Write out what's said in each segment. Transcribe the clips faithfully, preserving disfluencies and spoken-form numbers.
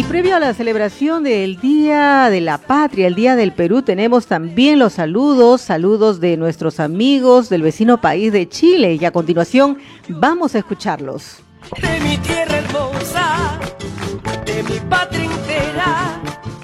Previo a la celebración del Día de la Patria, el Día del Perú, tenemos también los saludos, saludos de nuestros amigos del vecino país de Chile, y a continuación vamos a escucharlos. De mi tierra hermosa, de mi patria entera.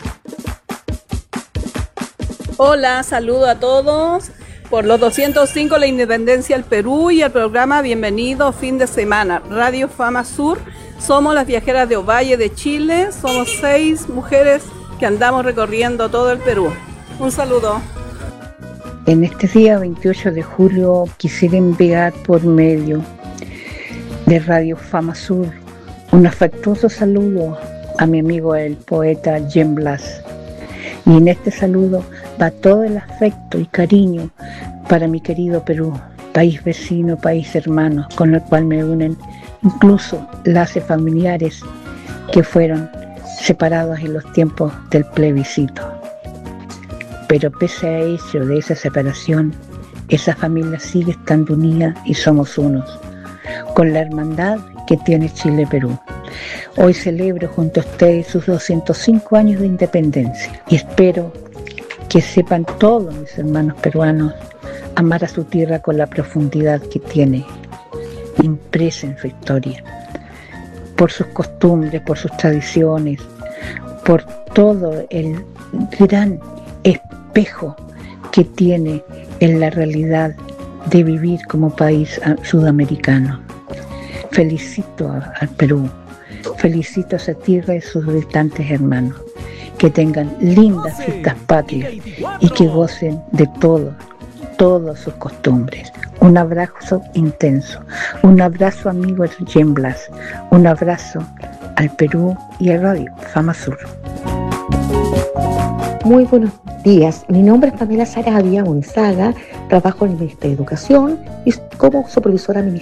Hola, saludo a todos por los doscientos cinco la Independencia del Perú y el programa Bienvenido Fin de Semana, Radio Fama Sur. Somos las viajeras de Ovalle de Chile, somos seis mujeres que andamos recorriendo todo el Perú. Un saludo. En este día veintiocho de julio quisiera enviar por medio de Radio Fama Sur un afectuoso saludo a mi amigo el poeta Jean Blas. Y en este saludo va todo el afecto y cariño para mi querido Perú, país vecino, país hermano, con el cual me unen incluso lazos familiares que fueron separados en los tiempos del plebiscito. Pero pese a ello, de esa separación, esa familia sigue estando unida y somos unos, con la hermandad que tiene Chile-Perú. Hoy celebro junto a ustedes sus doscientos cinco años de independencia y espero que sepan todos mis hermanos peruanos amar a su tierra con la profundidad que tiene impresa en su historia, por sus costumbres, por sus tradiciones, por todo el gran espejo que tiene en la realidad de vivir como país sudamericano. Felicito al Perú, felicito a esa tierra y sus distantes hermanos, que tengan lindas fiestas patrias y que gocen de todo, todas sus costumbres. Un abrazo intenso, un abrazo amigo de Jean Blas, un abrazo al Perú y a Radio Fama Sur. Muy buenos días, mi nombre es Pamela Sarabia Gonzaga, trabajo en el Ministerio de Educación y como supervisora